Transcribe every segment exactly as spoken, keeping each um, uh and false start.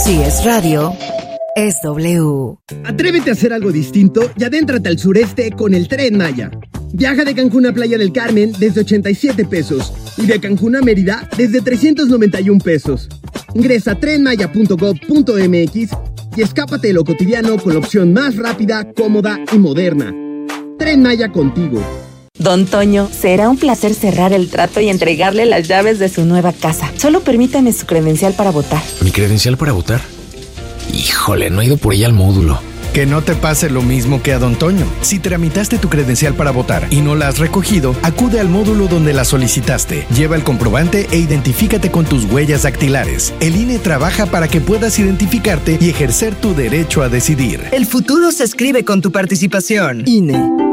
Si es radio, es W. Atrévete a hacer algo distinto y adéntrate al sureste con el Tren Maya. Viaja de Cancún a Playa del Carmen desde ochenta y siete pesos y de Cancún a Mérida desde trescientos noventa y un pesos. Ingresa a tren maya punto gob punto m x y escápate de lo cotidiano con la opción más rápida, cómoda y moderna. Tren Maya contigo. Don Toño, será un placer cerrar el trato y entregarle las llaves de su nueva casa. Solo permítame su credencial para votar. ¿Mi credencial para votar? Híjole, no he ido por ella al módulo. Que no te pase lo mismo que a Don Toño. Si tramitaste tu credencial para votar y no la has recogido, acude al módulo donde la solicitaste. Lleva el comprobante e identifícate con tus huellas dactilares. El I N E trabaja para que puedas identificarte y ejercer tu derecho a decidir. El futuro se escribe con tu participación. I N E.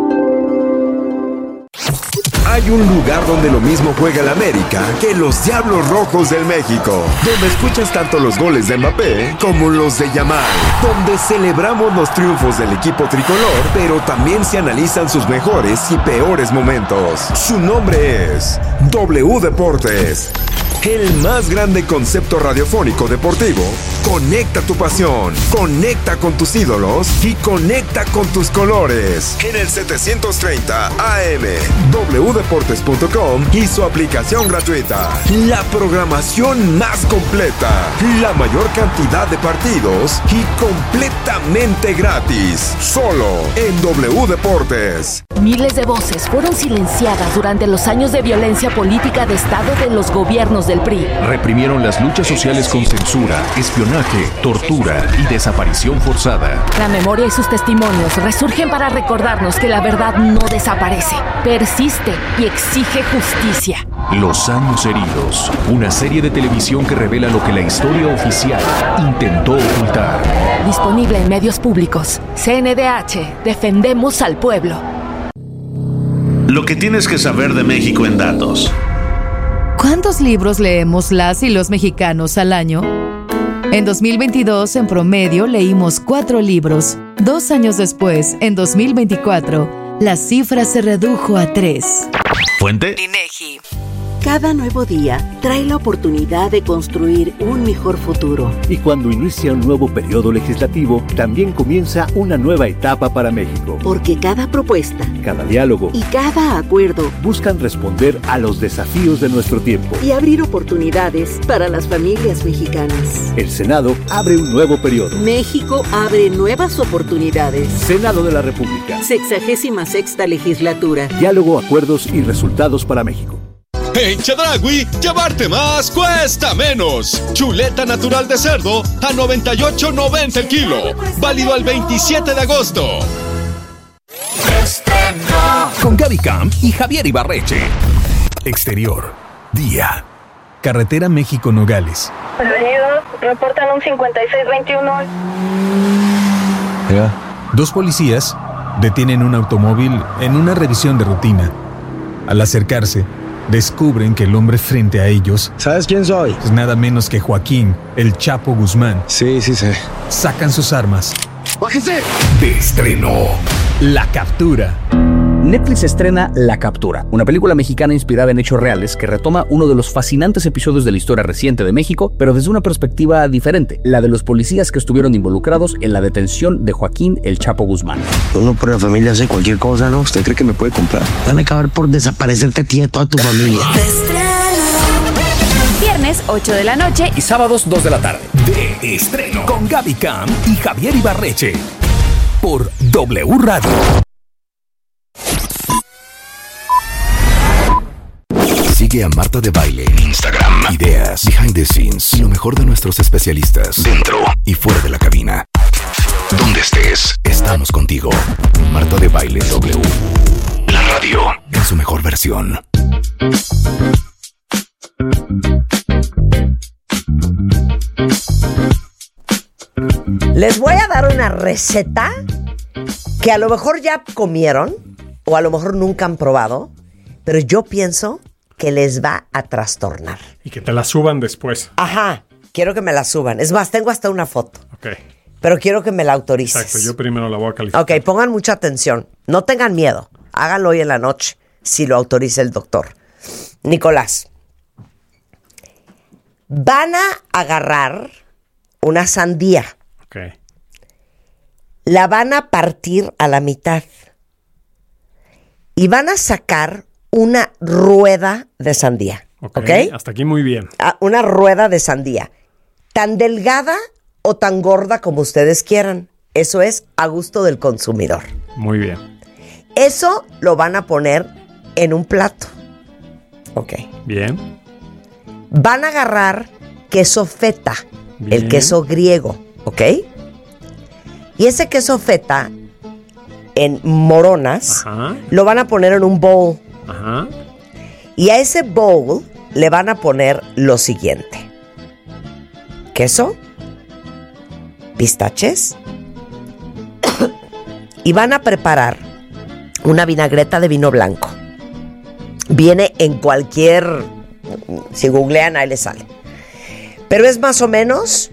Hay un lugar donde lo mismo juega el América que los Diablos Rojos del México, donde escuchas tanto los goles de Mbappé como los de Yamal, donde celebramos los triunfos del equipo tricolor, pero también se analizan sus mejores y peores momentos. Su nombre es W Deportes. El más grande concepto radiofónico deportivo. Conecta tu pasión, conecta con tus ídolos y conecta con tus colores. En el setecientos treinta A M, w deportes punto com y su aplicación gratuita. La programación más completa, la mayor cantidad de partidos y completamente gratis. Solo en W Deportes. Miles de voces fueron silenciadas durante los años de violencia política de Estado de los gobiernos del P R I. Reprimieron las luchas sociales con censura, espionaje, tortura y desaparición forzada. La memoria y sus testimonios resurgen para recordarnos que la verdad no desaparece, persiste y exige justicia. Los años heridos, una serie de televisión que revela lo que la historia oficial intentó ocultar. Disponible en medios públicos. C N D H, defendemos al pueblo. Lo que tienes que saber de México en datos. ¿Cuántos libros leemos las y los mexicanos al año? En dos mil veintidós, en promedio, leímos cuatro libros. Dos años después, en dos mil veinticuatro, la cifra se redujo a tres. ¿Fuente? INEGI. Cada nuevo día trae la oportunidad de construir un mejor futuro. Y cuando inicia un nuevo periodo legislativo, también comienza una nueva etapa para México. Porque cada propuesta, cada diálogo y cada acuerdo buscan responder a los desafíos de nuestro tiempo y abrir oportunidades para las familias mexicanas. El Senado abre un nuevo periodo. México abre nuevas oportunidades. Senado de la República. Sexagésima sexta legislatura. Diálogo, acuerdos y resultados para México. En Chedraui, llevarte más cuesta menos. Chuleta natural de cerdo a noventa y ocho noventa el kilo. Válido al veintisiete de agosto. Con Gaby Camp y Javier Ibarreche. Exterior, día. Carretera México-Nogales. Prevenidos, reportan un cincuenta y seis veintiuno. Yeah. Dos policías detienen un automóvil en una revisión de rutina. Al acercarse, descubren que el hombre frente a ellos... ¿Sabes quién soy? Es nada menos que Joaquín, el Chapo Guzmán. Sí, sí sé. Sacan sus armas. ¡Bájese! De estreno, La Captura. Netflix estrena La Captura, una película mexicana inspirada en hechos reales que retoma uno de los fascinantes episodios de la historia reciente de México, pero desde una perspectiva diferente, la de los policías que estuvieron involucrados en la detención de Joaquín el Chapo Guzmán. Uno por la familia hace cualquier cosa, ¿no? ¿Usted cree que me puede comprar? Van a acabar por desaparecerte a ti y a toda tu familia. Viernes, ocho de la noche y sábados, dos de la tarde. De estreno con Gaby Camp y Javier Ibarreche por W Radio. Sigue a Marta de Baile en Instagram. Ideas, behind the scenes y lo mejor de nuestros especialistas dentro y fuera de la cabina. Donde estés, estamos contigo. Marta de Baile W. La radio en su mejor versión. Les voy a dar una receta que a lo mejor ya comieron o a lo mejor nunca han probado, pero yo pienso que les va a trastornar. Y que te la suban después. Ajá, quiero que me la suban. Es más, tengo hasta una foto. Ok. Pero quiero que me la autorices. Exacto, yo primero la voy a calificar. Ok, pongan mucha atención. No tengan miedo. Háganlo hoy en la noche, si lo autoriza el doctor. Nicolás, van a agarrar una sandía. Ok. La van a partir a la mitad. Y van a sacar una rueda de sandía. Ok. ¿Ok? Hasta aquí muy bien. Ah, una rueda de sandía. Tan delgada o tan gorda como ustedes quieran. Eso es a gusto del consumidor. Muy bien. Eso lo van a poner en un plato. Ok. Bien. Van a agarrar queso feta, Bien. el queso griego, ¿ok? Y ese queso feta en moronas, Ajá. lo van a poner en un bowl. Ajá. Y a ese bowl le van a poner lo siguiente: queso, pistaches, y van a preparar una vinagreta de vino blanco. Viene en cualquier... Si googlean, ahí les sale. Pero es más o menos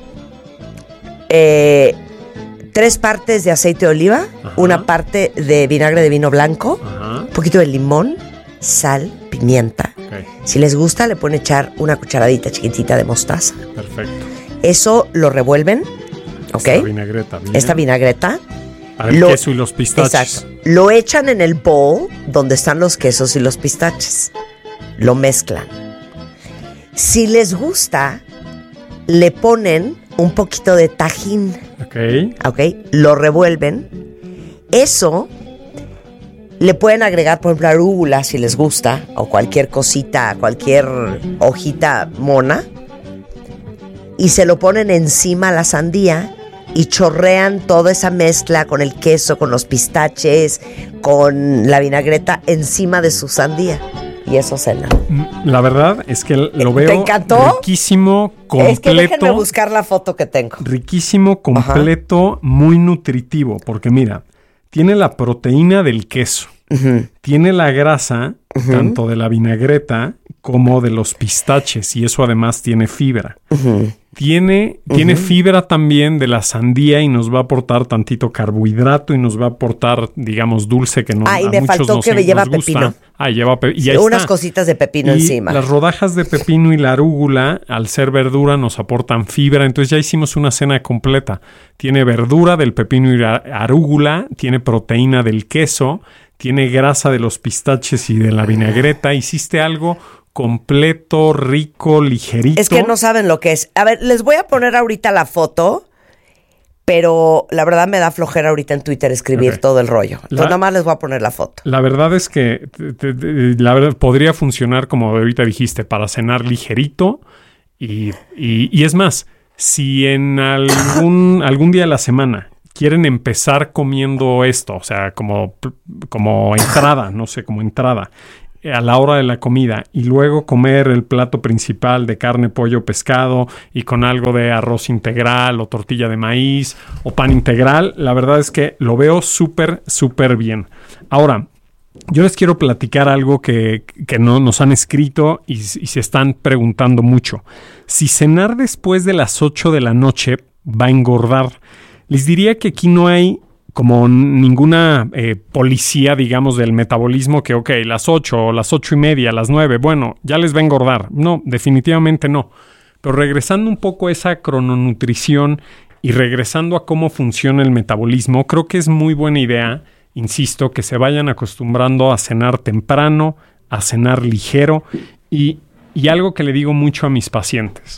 eh, tres partes de aceite de oliva, Ajá. una parte de vinagre de vino blanco, Ajá. un poquito de limón, sal, pimienta. Okay. Si les gusta, le pueden echar una cucharadita chiquitita de mostaza. Perfecto. Eso lo revuelven, ¿ok? Esta vinagreta. Bien. Esta vinagreta. Para el lo, queso y los pistaches. Exacto. Lo echan en el bowl donde están los quesos y los pistaches. Lo mezclan. Si les gusta, le ponen un poquito de tajín. Ok. Ok. Lo revuelven. Eso le pueden agregar, por ejemplo, arúgula si les gusta, o cualquier cosita, cualquier hojita mona. Y se lo ponen encima a la sandía y chorrean toda esa mezcla con el queso, con los pistaches, con la vinagreta encima de su sandía. Y eso cena. La verdad es que lo veo. ¿Te encantó? Riquísimo, completo. Es que déjenme buscar la foto que tengo. Riquísimo, completo, Ajá. muy nutritivo. Porque mira, tiene la proteína del queso. Uh-huh. Tiene la grasa, uh-huh. tanto de la vinagreta como de los pistaches. Y eso además tiene fibra. Uh-huh. Tiene, uh-huh. tiene fibra también de la sandía y nos va a aportar tantito carbohidrato y nos va a aportar, digamos, dulce que no, ah, y a me muchos faltó nos, que me lleva nos gusta. Pepino. Ah, lleva pe- y ahí Unas está. cositas de pepino y encima. Las rodajas de pepino y la arúgula, al ser verdura, nos aportan fibra. Entonces ya hicimos una cena completa. Tiene verdura del pepino y la arúgula, tiene proteína del queso, tiene grasa de los pistaches y de la vinagreta. Hiciste algo completo, rico, ligerito. Es que no saben lo que es. A ver, les voy a poner ahorita la foto, pero la verdad me da flojera ahorita en Twitter escribir okay. todo el rollo. Entonces la, nada más les voy a poner la foto. La verdad es que te, te, te, la verdad podría funcionar, como ahorita dijiste, para cenar ligerito. Y, y, y es más, si en algún, algún día de la semana quieren empezar comiendo esto, o sea, como, como entrada, no sé, como entrada, a la hora de la comida, y luego comer el plato principal de carne, pollo, pescado y con algo de arroz integral o tortilla de maíz o pan integral, la verdad es que lo veo súper, súper bien. Ahora, yo les quiero platicar algo que, que no, nos han escrito y, y se están preguntando mucho. Si cenar después de las ocho de la noche va a engordar. Les diría que aquí no hay como ninguna eh, policía, digamos, del metabolismo que, ok, las ocho, las ocho y media, las nueve, bueno, ya les va a engordar. No, definitivamente no. Pero regresando un poco a esa crononutrición y regresando a cómo funciona el metabolismo, creo que es muy buena idea, insisto, que se vayan acostumbrando a cenar temprano, a cenar ligero y, y algo que le digo mucho a mis pacientes.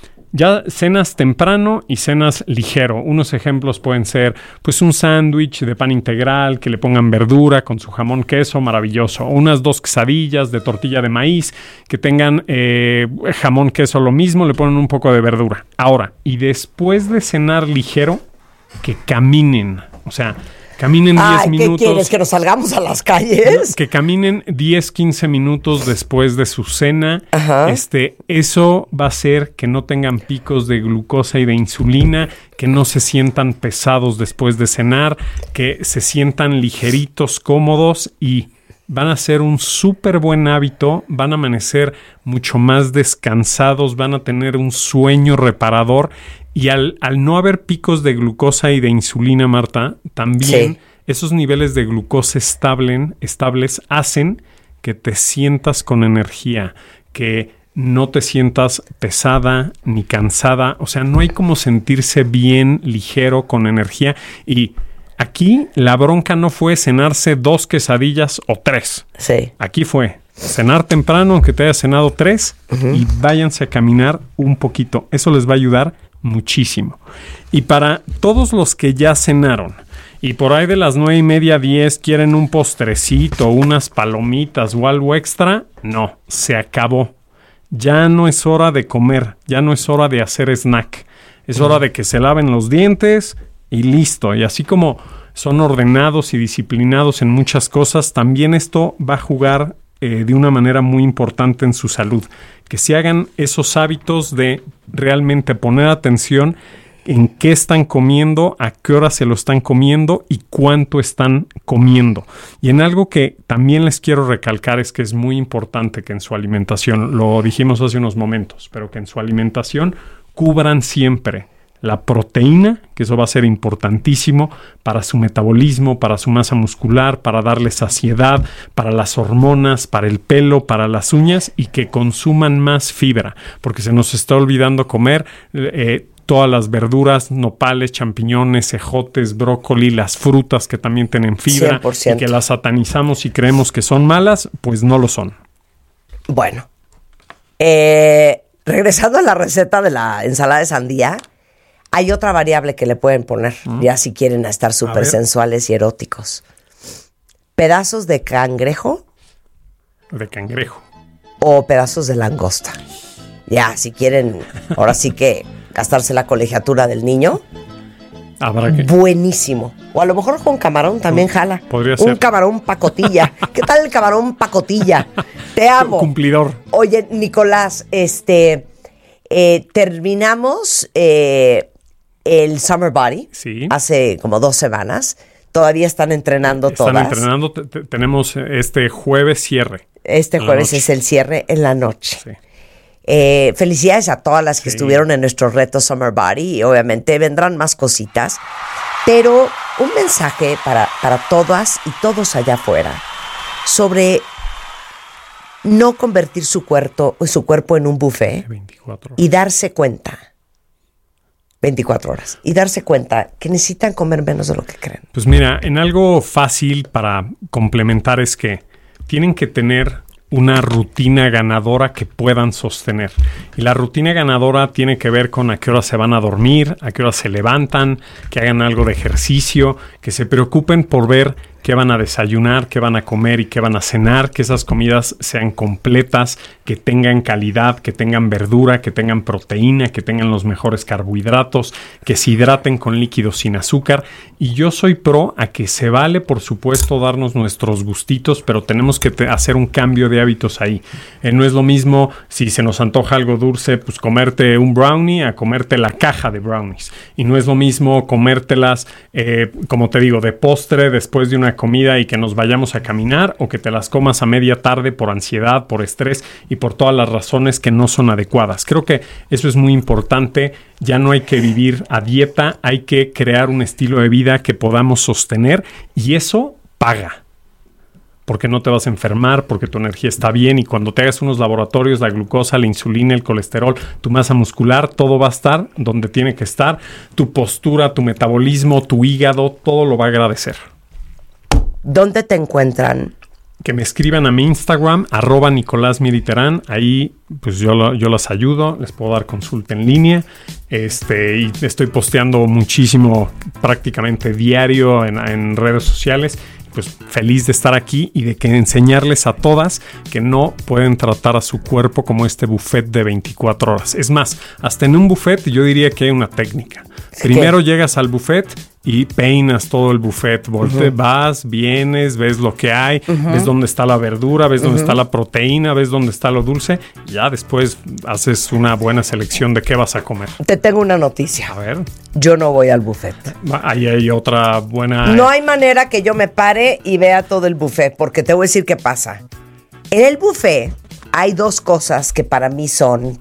Ya cenas temprano y cenas ligero. Unos ejemplos pueden ser pues un sándwich de pan integral que le pongan verdura con su jamón queso, maravilloso. O unas dos quesadillas de tortilla de maíz que tengan eh, jamón queso, lo mismo, le ponen un poco de verdura. Ahora, y después de cenar ligero, que caminen. O sea, caminen diez minutos. ¿Qué quieres? ¿Que nos salgamos a las calles? Que caminen diez, quince minutos después de su cena. Ajá. Este, eso va a hacer que no tengan picos de glucosa y de insulina, que no se sientan pesados después de cenar, que se sientan ligeritos, cómodos y van a ser un súper buen hábito, van a amanecer mucho más descansados, van a tener un sueño reparador. Y al, al no haber picos de glucosa y de insulina, Marta, también sí. esos niveles de glucosa estable, estables hacen que te sientas con energía, que no te sientas pesada ni cansada. O sea, no hay como sentirse bien, ligero, con energía. Y aquí la bronca no fue cenarse dos quesadillas o tres. Sí. Aquí fue cenar temprano, aunque te hayas cenado tres, uh-huh. y váyanse a caminar un poquito. Eso les va a ayudar muchísimo. Y para todos los que ya cenaron y por ahí de las nueve y media, diez, quieren un postrecito, unas palomitas o algo extra, no, se acabó. Ya no es hora de comer, ya no es hora de hacer snack. Es hora de que se laven los dientes y listo. Y así como son ordenados y disciplinados en muchas cosas, también esto va a jugar eh, de una manera muy importante en su salud. Que se hagan esos hábitos de realmente poner atención en qué están comiendo, a qué hora se lo están comiendo y cuánto están comiendo. Y en algo que también les quiero recalcar es que es muy importante que en su alimentación, lo dijimos hace unos momentos, pero que en su alimentación cubran siempre la proteína, que eso va a ser importantísimo para su metabolismo, para su masa muscular, para darle saciedad, para las hormonas, para el pelo, para las uñas, y que consuman más fibra, porque se nos está olvidando comer eh, todas las verduras, nopales, champiñones, ejotes, brócoli, las frutas que también tienen fibra, cien por ciento. Y que las satanizamos y creemos que son malas, pues no lo son. Bueno, eh, regresando a la receta de la ensalada de sandía, hay otra variable que le pueden poner, ¿Mm? ya si quieren estar súper sensuales y eróticos. Pedazos de cangrejo. De cangrejo. O pedazos de langosta. Ya, si quieren, ahora sí que gastarse la colegiatura del niño. Habrá que... Buenísimo. O a lo mejor con camarón también jala. Podría Un ser. camarón pacotilla. ¿Qué tal el camarón pacotilla? Te amo. Cumplidor. Oye, Nicolás, este... Eh, terminamos... Eh, el Summer Body, sí. hace como dos semanas. Todavía están entrenando están todas. Están entrenando. T- t- tenemos este jueves cierre. Este jueves es el cierre en la noche. Sí. Eh, felicidades a todas las que sí. estuvieron en nuestro reto Summer Body. Y obviamente vendrán más cositas. Pero un mensaje para, para todas y todos allá afuera sobre no convertir su cuerpo, su cuerpo en un buffet veinticuatro y darse cuenta veinticuatro horas. Y darse cuenta que necesitan comer menos de lo que creen. Pues mira, en algo fácil para complementar es que tienen que tener una rutina ganadora que puedan sostener. Y la rutina ganadora tiene que ver con a qué hora se van a dormir, a qué hora se levantan, que hagan algo de ejercicio, que se preocupen por ver qué van a desayunar, qué van a comer y qué van a cenar, que esas comidas sean completas, que tengan calidad, que tengan verdura, que tengan proteína, que tengan los mejores carbohidratos, que se hidraten con líquidos sin azúcar. Y yo soy pro a que se vale, por supuesto, darnos nuestros gustitos, pero tenemos que te- hacer un cambio de hábitos ahí. Eh, no es lo mismo si se nos antoja algo dulce, pues comerte un brownie a comerte la caja de brownies. Y no es lo mismo comértelas, eh, como te digo, de postre después de una comida y que nos vayamos a caminar, o que te las comas a media tarde por ansiedad, por estrés y por todas las razones que no son adecuadas. Creo que eso es muy importante. Ya no hay que vivir a dieta, hay que crear un estilo de vida que podamos sostener, y eso paga. Porque no te vas a enfermar, porque tu energía está bien, y cuando te hagas unos laboratorios, la glucosa, la insulina, el colesterol, tu masa muscular, todo va a estar donde tiene que estar. Tu postura, tu metabolismo, tu hígado, todo lo va a agradecer. ¿Dónde te encuentran? Que me escriban a mi Instagram, arroba Nicolás Mediterán. Ahí pues yo, lo, yo las ayudo, les puedo dar consulta en línea. Este, y estoy posteando muchísimo, prácticamente diario en, en redes sociales. Pues feliz de estar aquí y de que enseñarles a todas que no pueden tratar a su cuerpo como este buffet de veinticuatro horas. Es más, hasta en un buffet yo diría que hay una técnica. Primero ¿Qué? Llegas al buffet y peinas todo el buffet. Volte, uh-huh. Vas, vienes, ves lo que hay, uh-huh. ves dónde está la verdura, ves uh-huh. dónde está la proteína, ves dónde está lo dulce. Ya después haces una buena selección de qué vas a comer. Te tengo una noticia. A ver. Yo no voy al buffet. Ahí hay otra buena... No hay manera que yo me pare y vea todo el buffet, porque te voy a decir qué pasa. En el buffet hay dos cosas que para mí son...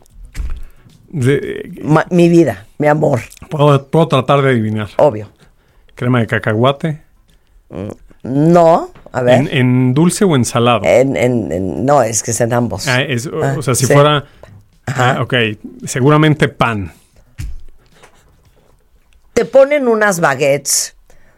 De, Ma- mi vida, mi amor. Puedo, puedo tratar de adivinar. Obvio. ¿Crema de cacahuate? No, a ver. ¿En, en dulce o en salado? En, en, en, no, es que es en ambos. Ah, es, ah, o sea, si sí. fuera Ajá. Ah, ok, seguramente pan. Te ponen unas baguettes,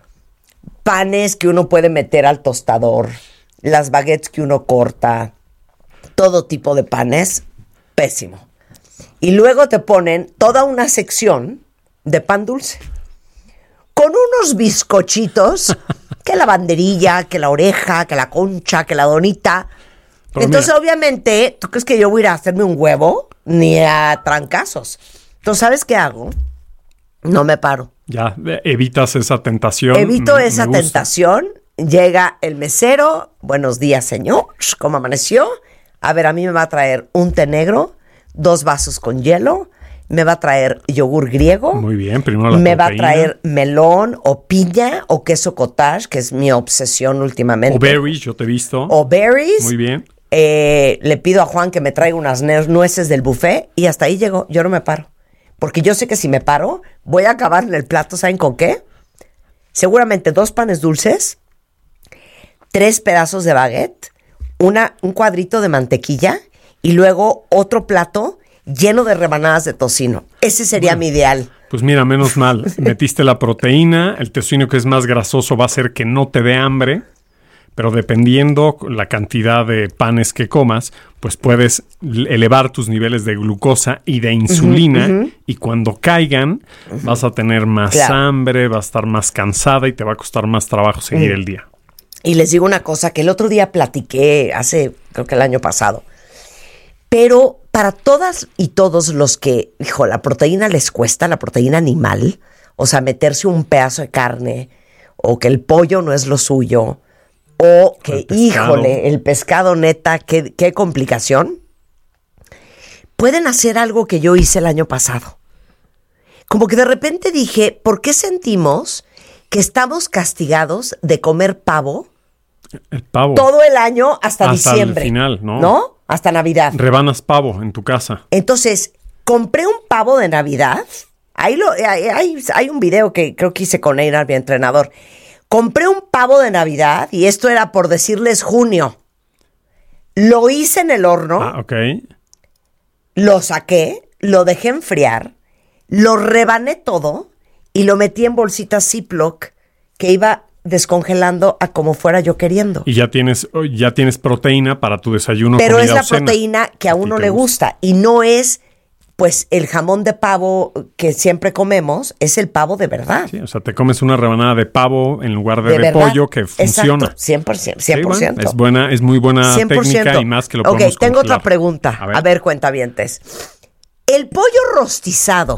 panes que uno puede meter al tostador, las baguettes que uno corta, todo tipo de panes, pésimo. Y luego te ponen toda una sección de pan dulce, con unos bizcochitos, que la banderilla, que la oreja, que la concha, que la donita. Pero entonces, mira, obviamente, ¿tú crees que yo voy a ir a hacerme un huevo? Ni a trancazos. Entonces, ¿sabes qué hago? No me paro. Ya, evitas esa tentación. Evito me, esa me tentación. Llega el mesero. Buenos días, señor. ¿Cómo amaneció? A ver, a mí me va a traer un té negro, dos vasos con hielo. Me va a traer yogur griego. Muy bien, primero la Me proteína. va a traer melón o piña o queso cottage, que es mi obsesión últimamente. O berries, yo te he visto. O berries. Muy bien. Eh, le pido a Juan que me traiga unas nueces del buffet y hasta ahí llego. Yo no me paro. Porque yo sé que si me paro, voy a acabar en el plato, ¿saben con qué? Seguramente dos panes dulces, tres pedazos de baguette, una, un cuadrito de mantequilla y luego otro plato lleno de rebanadas de tocino. Ese sería bueno, mi ideal. Pues mira, menos mal. Metiste la proteína, el tocino que es más grasoso va a hacer que no te dé hambre. Pero dependiendo la cantidad de panes que comas, pues puedes elevar tus niveles de glucosa y de insulina. Uh-huh, uh-huh. Y cuando caigan, uh-huh, vas a tener más claro. hambre, vas a estar más cansada y te va a costar más trabajo seguir uh-huh. el día. Y les digo una cosa que el otro día platiqué, hace creo que el año pasado. Pero para todas y todos los que, hijo, la proteína les cuesta, la proteína animal, o sea, meterse un pedazo de carne, o que el pollo no es lo suyo, o que, el híjole, el pescado neta, qué, qué complicación. Pueden hacer algo que yo hice el año pasado. Como que de repente dije, ¿por qué sentimos que estamos castigados de comer pavo? El pavo. Todo el año hasta, hasta diciembre. Hasta el final, ¿no? ¿No? Hasta Navidad. Rebanas pavo en tu casa. Entonces, compré un pavo de Navidad. Ahí lo, hay, hay, hay un video que creo que hice con Einar, mi entrenador. Compré un pavo de Navidad y esto era por decirles junio. Lo hice en el horno. Ah, ok. Lo saqué, lo dejé enfriar, lo rebané todo y lo metí en bolsitas Ziploc que iba descongelando a como fuera yo queriendo. Y ya tienes, ya tienes proteína para tu desayuno. Pero comida es la o cena. proteína que a, a uno le gusta. gusta y no es pues el jamón de pavo que siempre comemos, es el pavo de verdad. Sí, o sea, te comes una rebanada de pavo en lugar de, de, de pollo que funciona. Exacto, cien por ciento. cien por ciento. Sí, bueno, es buena, es muy buena cien por ciento. Técnica y más que lo podemos Ok, tengo congelar. otra pregunta. A ver, A ver cuentavientes. ¿El pollo rostizado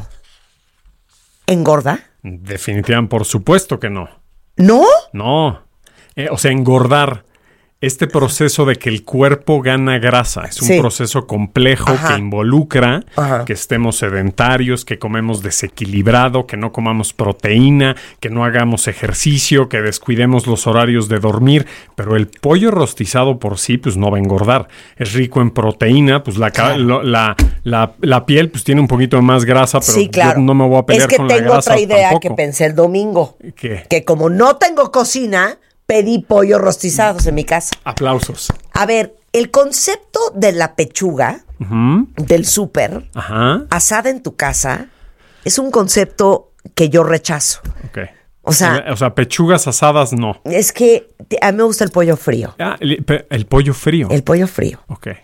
engorda? Definitivamente, por supuesto que no. ¿No? No. Eh, o sea, engordar. Este proceso de que el cuerpo gana grasa es un sí. proceso complejo Ajá. que involucra Ajá. que estemos sedentarios, que comemos desequilibrado, que no comamos proteína, que no hagamos ejercicio, que descuidemos los horarios de dormir. Pero el pollo rostizado por sí pues no va a engordar. Es rico en proteína, pues la, claro. lo, la, la, la piel pues tiene un poquito de más grasa, pero sí, claro. yo no me voy a pelear con la grasa. Es que tengo otra idea tampoco. que pensé el domingo. ¿Qué? Que como no tengo cocina, pedí pollo rostizados en mi casa. Aplausos. A ver, el concepto de la pechuga uh-huh. del súper asada en tu casa es un concepto que yo rechazo. Ok. O sea, o sea, pechugas asadas no. Es que a mí me gusta el pollo frío. Ah, el, el pollo frío. El pollo frío. Ok.